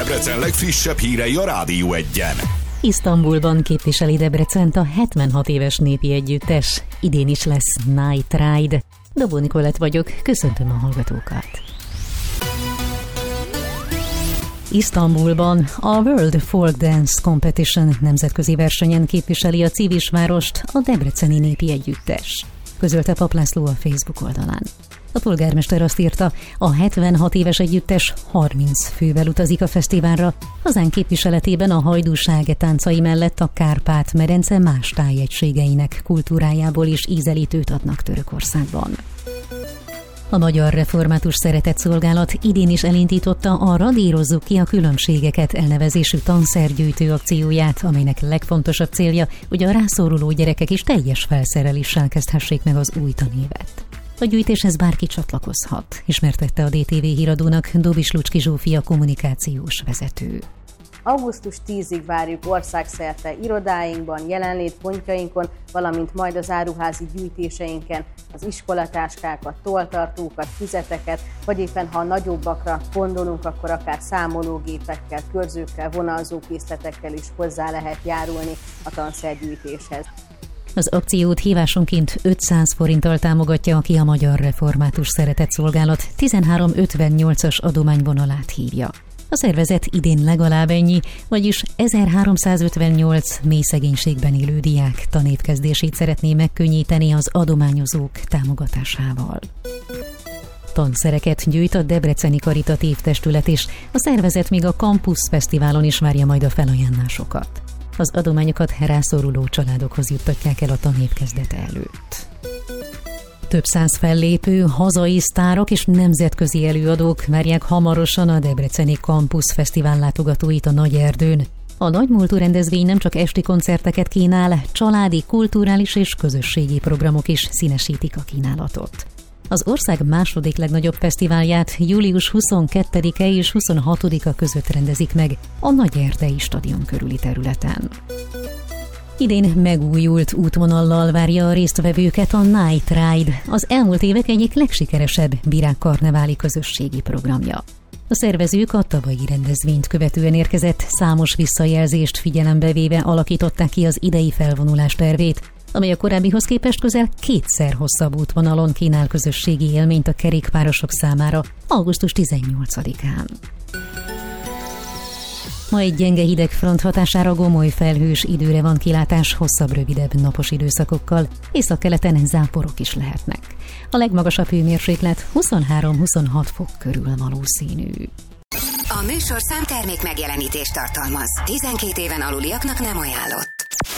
Debrecen legfrissebb hírei a Rádió Egyen. Isztambulban képviseli Debrecent a 76 éves népi együttes. Idén is lesz Night Ride. Dobó Nikolett vagyok, köszöntöm a hallgatókat. Isztambulban a World Folk Dance Competition nemzetközi versenyen képviseli a Civisvárost a debreceni népi együttes, közölte Pap László a Facebook oldalán. A polgármester azt írta, a 76 éves együttes 30 fővel utazik a fesztiválra, hazánk képviseletében a hajdúság táncai mellett a Kárpát-medence más tájegységeinek kultúrájából is ízelítőt adnak Törökországban. A Magyar Református Szeretetszolgálat idén is elindította a Radírozzuk ki a különbségeket elnevezésű tanszergyűjtő akcióját, amelynek legfontosabb célja, hogy a rászoruló gyerekek is teljes felszereléssel kezdhessék meg az új tanévet. A gyűjtéshez bárki csatlakozhat, ismertette a DTV híradónak Dobis Lucski Zsófia kommunikációs vezető. Augusztus 10-ig várjuk országszerte irodáinkban, jelenlétpontjainkon, valamint majd az áruházi gyűjtéseinken az iskolatáskákat, tolltartókat, füzeteket, vagy éppen ha nagyobbakra gondolunk, akkor akár számológépekkel, körzőkkel, vonalzókészletekkel is hozzá lehet járulni a tanszergyűjtéshez. Az akciót hívásonként 500 forinttal támogatja, aki a Magyar Református Szeretetszolgálat 1358-as adományvonalát hívja. A szervezet idén legalább ennyi, vagyis 1358 mély szegénységben élő diák tanévkezdését szeretné megkönnyíteni az adományozók támogatásával. Tanszereket gyűjt a Debreceni Karitatív Testület is, a szervezet még a Campus Fesztiválon is várja majd a felajánlásokat. Az adományokat rászoruló családokhoz juttatják el a tanév kezdete előtt. Több száz fellépő, hazai sztárok és nemzetközi előadók várják hamarosan a Debreceni Campus Fesztivál látogatóit a Nagyerdőn. A nagymúltú rendezvény nem csak esti koncerteket kínál, családi, kulturális és közösségi programok is színesítik a kínálatot. Az ország második legnagyobb fesztiválját július 22-e és 26-a között rendezik meg a Nagyerdei stadion körüli területen. Idén megújult útvonallal várja a résztvevőket a Night Ride, az elmúlt évek egyik legsikeresebb virágkarneváli közösségi programja. A szervezők a tavalyi rendezvényt követően érkezett számos visszajelzést figyelembe véve alakították ki az idei felvonulás tervét, amely a korábbihoz képest közel 2-szer hosszabb útvonalon kínál közösségi élményt a kerékpárosok számára augusztus 18-án. Ma egy gyenge hidegfront hatására gomoly felhős időre van kilátás hosszabb, rövidebb napos időszakokkal, északkeleten záporok is lehetnek. A legmagasabb hőmérséklet 23-26 fok körül valószínű. A műsorszám termék megjelenítést tartalmaz. 12 éven aluliaknak nem ajánlott.